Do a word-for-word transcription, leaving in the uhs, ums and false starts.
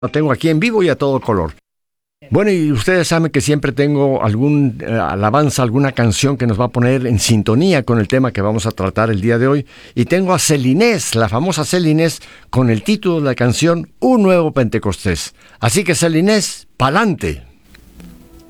Lo tengo aquí en vivo y a todo color. Bueno, y ustedes saben que siempre tengo algún eh, alabanza, alguna canción que nos va a poner en sintonía con el tema que vamos a tratar el día de hoy. Y tengo a Celinés, la famosa Celinés, con el título de la canción Un Nuevo Pentecostés. Así que Celinés, pa'lante.